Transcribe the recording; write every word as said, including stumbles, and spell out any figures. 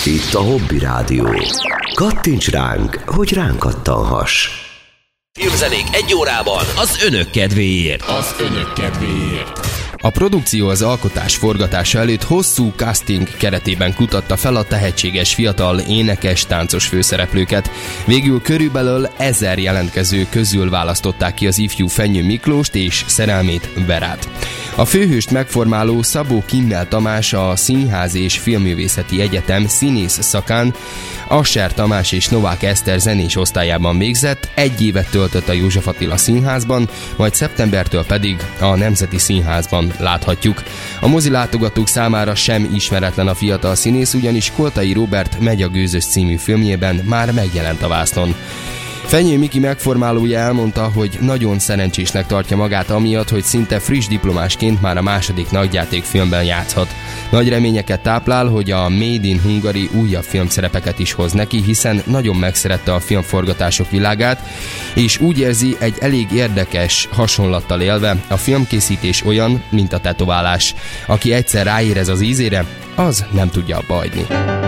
Itt a Hobby Rádió. Kattints ránk, hogy ránk kattanhass. Filmzenék egy órában az önök kedvéért. Az önök kedvéért. A produkció az alkotás forgatása előtt hosszú casting keretében kutatta fel a tehetséges fiatal énekes, táncos főszereplőket. Végül körülbelül ezer jelentkező közül választották ki az ifjú Fenyő Miklóst és szerelmét Verát. A főhőst megformáló Szabó Kimmel Tamás a Színház és Filmművészeti Egyetem színész szakán, Asser Tamás és Novák Eszter zenés osztályában végzett, egy évet töltött a József Attila Színházban, majd szeptembertől pedig a Nemzeti Színházban láthatjuk. A mozilátogatók számára sem ismeretlen a fiatal színész, ugyanis Koltai Róbert Megy a gőzös című filmjében már megjelent a vásznon. Fenyő Miki megformálója elmondta, hogy nagyon szerencsésnek tartja magát amiatt, hogy szinte friss diplomásként már a második nagyjátékfilmben játszhat. Nagy reményeket táplál, hogy a Made in Hungary újabb filmszerepeket is hoz neki, hiszen nagyon megszerette a filmforgatások világát, és úgy érzi, egy elég érdekes hasonlattal élve, a filmkészítés olyan, mint a tetoválás. Aki egyszer ráérez az ízére, az nem tudja abba hagyni.